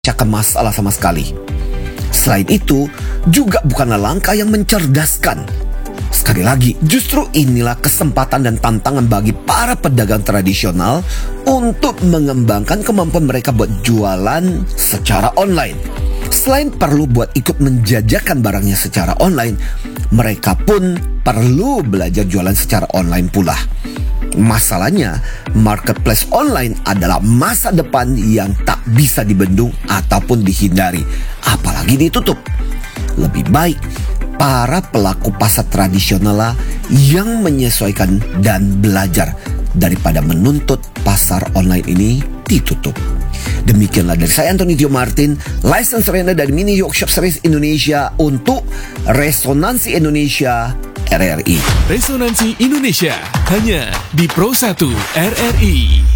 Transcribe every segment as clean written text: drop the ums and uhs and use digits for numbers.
memecahkan masalah sama sekali. Selain itu, juga bukanlah langkah yang mencerdaskan. Sekali lagi, justru inilah kesempatan dan tantangan bagi para pedagang tradisional untuk mengembangkan kemampuan mereka buat jualan secara online. Selain perlu buat ikut menjajakan barangnya secara online, mereka pun perlu belajar jualan secara online pula. Masalahnya, marketplace online adalah masa depan yang tak bisa dibendung ataupun dihindari, apalagi ditutup. Lebih baik para pelaku pasar tradisional lah yang menyesuaikan dan belajar daripada menuntut pasar online ini ditutup. Demikianlah dari saya, Anthony Tio Martin, license trainer dari Mini Workshop Series Indonesia untuk Resonansi Indonesia RRI. Resonansi Indonesia hanya di Pro 1 RRI.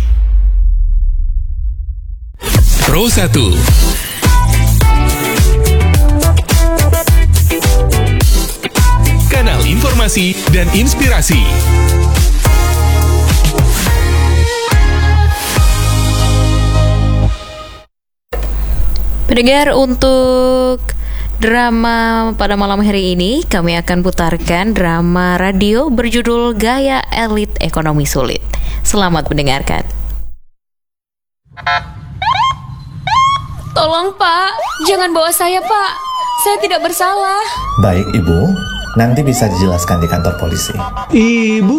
Pro 1. Kanal informasi dan inspirasi. Pendengar, untuk drama pada malam hari ini kami akan putarkan drama radio berjudul Gaya Elit Ekonomi Sulit. Selamat mendengarkan. Tolong Pak, jangan bawa saya Pak. Saya tidak bersalah. Baik Ibu, nanti bisa dijelaskan di kantor polisi. Ibu.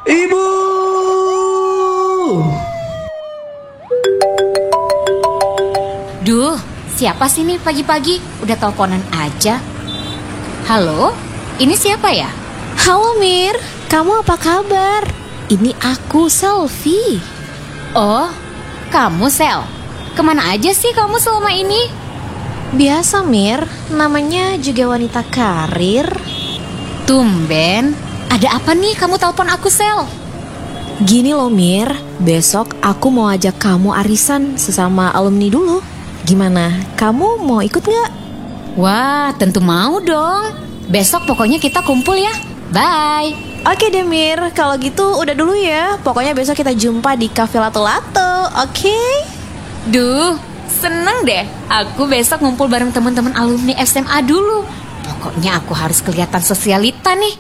Duh, siapa sih nih pagi-pagi? Udah teleponan aja. Halo, ini siapa ya? Halo Mir, kamu apa kabar? Ini aku, Selfie. Oh, kamu Sel. Kemana aja sih kamu selama ini? Biasa Mir, namanya juga wanita karir. Tumben, ada apa nih kamu telepon aku Sel? Gini loh Mir, besok aku mau ajak kamu arisan sesama alumni dulu. Gimana, kamu mau ikut gak? Wah, tentu mau dong. Besok pokoknya kita kumpul ya. Bye. Oke deh Mir, kalau gitu udah dulu ya. Pokoknya besok kita jumpa di Cafe Lato-Lato, oke? Duh, seneng deh. Aku besok ngumpul bareng teman-teman alumni SMA dulu. Pokoknya aku harus kelihatan sosialita nih.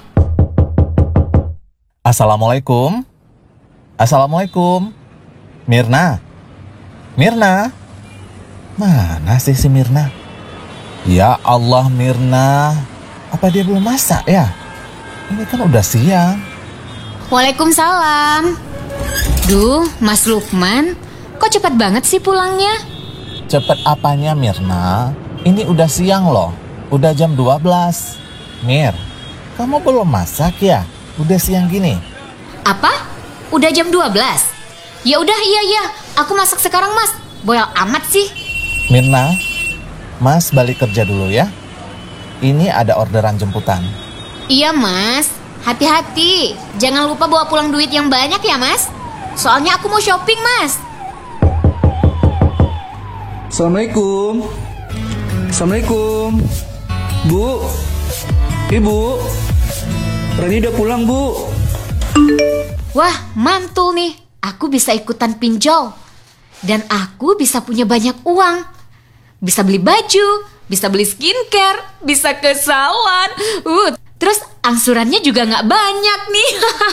Assalamualaikum. Mirna. Mana sih si Mirna? Ya Allah Mirna, apa dia belum masak ya? Ini kan udah siang. Waalaikumsalam. Duh, Mas Lukman, kok cepat banget sih pulangnya? Cepet apanya Mirna? Ini udah siang loh, udah jam 12. Mir, kamu belum masak ya? Udah siang gini. Apa? Udah jam 12? Ya udah, iya, aku masak sekarang Mas. Boel amat sih. Mirna, Mas balik kerja dulu ya. Ini ada orderan jemputan. Iya Mas, hati-hati. Jangan lupa bawa pulang duit yang banyak ya Mas. Soalnya aku mau shopping Mas. Assalamualaikum. Bu. Ibu. Rani udah pulang Bu. Wah, mantul nih. Aku bisa ikutan pinjol. Dan aku bisa punya banyak uang. Bisa beli baju, bisa beli skincare, bisa ke salon. Terus angsurannya juga gak banyak nih.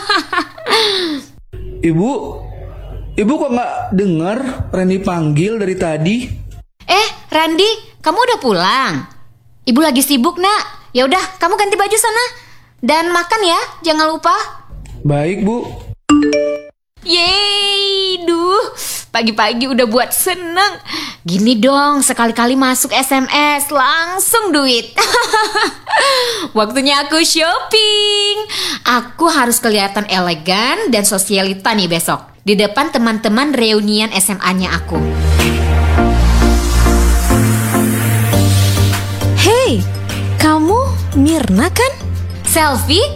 Ibu kok gak dengar Rani panggil dari tadi? Randi, kamu udah pulang? Ibu lagi sibuk nak. Ya udah, kamu ganti baju sana. Dan makan ya, jangan lupa. Baik Bu. Yeay, pagi-pagi udah buat seneng. Gini dong, sekali-kali masuk SMS, langsung duit. Waktunya aku shopping. Aku harus kelihatan elegan dan sosialita nih besok di depan teman-teman reunian SMA-nya aku. Hey, kamu Mirna kan? Selfie?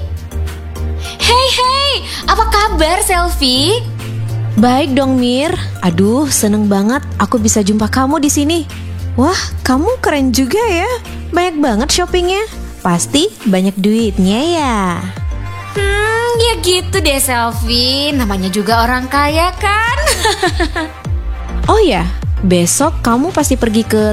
Hey, apa kabar Selfie? Baik dong Mir. Aduh, seneng banget aku bisa jumpa kamu di sini. Wah, kamu keren juga ya. Banyak banget shoppingnya. Pasti banyak duitnya ya. Ya gitu deh Selfie. Namanya juga orang kaya kan. Oh ya, besok kamu pasti pergi ke